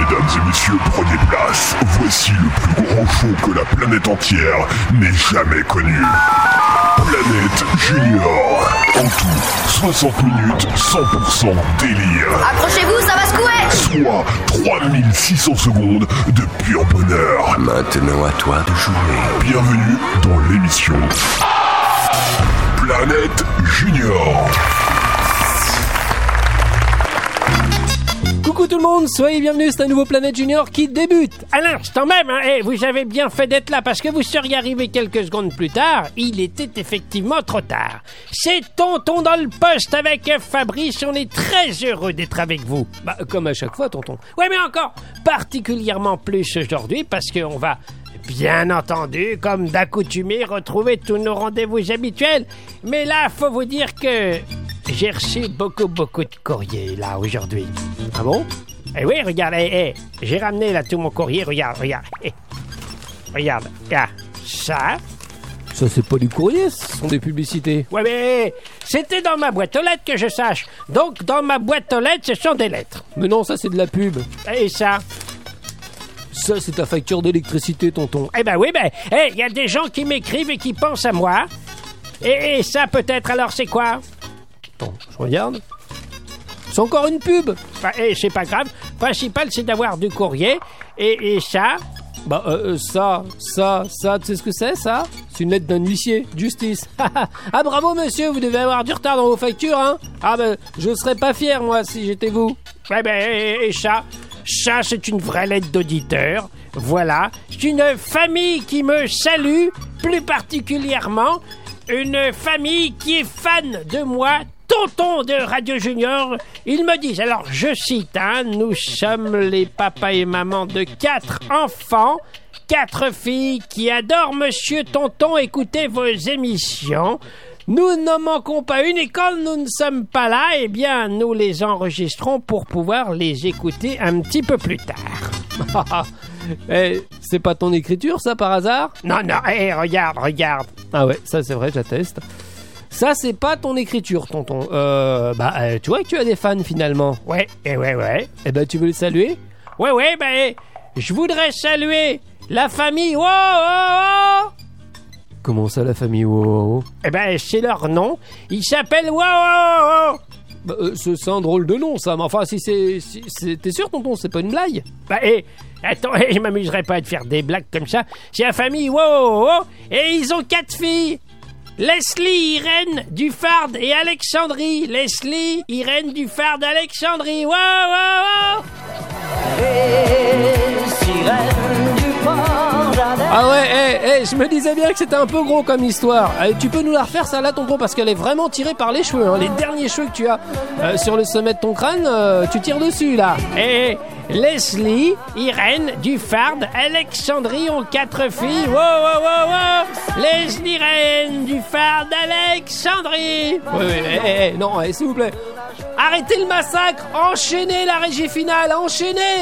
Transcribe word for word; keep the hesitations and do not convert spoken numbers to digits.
Mesdames et messieurs, prenez place. Voici le plus grand show que la planète entière n'ait jamais connu. Planète Junior. En tout, soixante minutes, cent pour cent délire. Accrochez-vous, ça va secouer. Soit trois mille six cents secondes de pur bonheur. Maintenant à toi de jouer. Bienvenue dans l'émission Planète Junior. Coucou tout le monde, soyez bienvenus, c'est un nouveau Planète Junior qui débute. À l'instant même, hein, et vous avez bien fait d'être là parce que vous seriez arrivé quelques secondes plus tard, il était effectivement trop tard. C'est Tonton dans le poste avec Fabrice, on est très heureux d'être avec vous. Bah, comme à chaque fois, Tonton. Ouais, mais encore particulièrement plus aujourd'hui parce qu'on va, bien entendu, comme d'accoutumé, retrouver tous nos rendez-vous habituels. Mais là, faut vous dire que j'ai reçu beaucoup, beaucoup de courriers, là, aujourd'hui. Ah bon? Eh oui, regarde, eh, eh, j'ai ramené, là, tout mon courrier, regarde, regarde. Eh, regarde, regarde, ça. Ça, c'est pas du courrier, ce sont des publicités. Ouais, mais c'était dans ma boîte aux lettres, que je sache. Donc, dans ma boîte aux lettres, ce sont des lettres. Mais non, ça, c'est de la pub. Et ça? Ça, c'est ta facture d'électricité, tonton. Eh ben oui, ben, eh, il y a des gens qui m'écrivent et qui pensent à moi. Et, et ça, peut-être, alors, c'est quoi? Attends, je regarde. C'est encore une pub. Bah, et c'est pas grave. Le principal, c'est d'avoir du courrier. Et, et ça? Bah, euh, ça, ça, ça, tu sais ce que c'est, ça? C'est une lettre d'un huissier, justice. Ah, bravo, monsieur, vous devez avoir du retard dans vos factures, hein? Ah, ben, je serais pas fier, moi, si j'étais vous. Ouais, ben, et, et ça? Ça, c'est une vraie lettre d'auditeur. Voilà. C'est une famille qui me salue, plus particulièrement. Une famille qui est fan de moi, Tonton de Radio Junior. Ils me disent, alors je cite, hein, nous sommes les papas et mamans de quatre enfants, quatre filles qui adorent Monsieur Tonton écouter vos émissions. Nous ne manquons pas une et quand nous ne sommes pas là, eh bien nous les enregistrons pour pouvoir les écouter un petit peu plus tard. Eh, c'est pas ton écriture, ça, par hasard? Non, non, eh, regarde, regarde. Ah ouais, ça c'est vrai, j'atteste. Ça, c'est pas ton écriture, tonton. Euh, bah, euh, tu vois que tu as des fans, finalement. Ouais, eh ouais, ouais. Eh ben, tu veux les saluer? Ouais, ouais, bah, eh, je voudrais saluer la famille. Wow, wow, wow. Comment ça, la famille wow, wow, wow? Eh ben, c'est leur nom. Ils s'appellent wow, wow, wow. Bah, euh, c'est, c'est un drôle de nom, ça. Mais enfin, si c'est... Si, c'est t'es sûr, tonton, c'est pas une blague? Bah, eh... Attends, je m'amuserais pas de faire des blagues comme ça. C'est la famille wow, wow, wow, et ils ont quatre filles. Leslie, Irène, Dufard et Alexandrie. Leslie, Irène, Dufard, Alexandrie. Wow, wow, wow. Ah ouais, eh, eh, je me disais bien que c'était un peu gros comme histoire. Euh, tu peux nous la refaire, ça, là, tonton, parce qu'elle est vraiment tirée par les cheveux, hein. Les derniers cheveux que tu as euh, sur le sommet de ton crâne, euh, tu tires dessus, là. Eh, Leslie, Irène, Dufard, Alexandrie ont quatre filles. Wow, wow, wow, wow. Leslie, Irène, Dufard, Alexandrie. Oui, oui, eh, eh, eh, non, eh, s'il vous plaît. Arrêtez le massacre, enchaînez la régie finale, enchaînez.